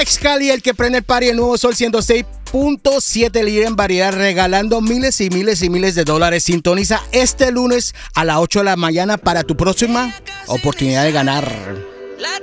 Mix Cali, el que prende el party, el nuevo Sol 106.7, líder en variedad, regalando miles y miles y miles de dólares. Sintoniza este lunes a las 8 de la mañana para tu próxima oportunidad de ganar.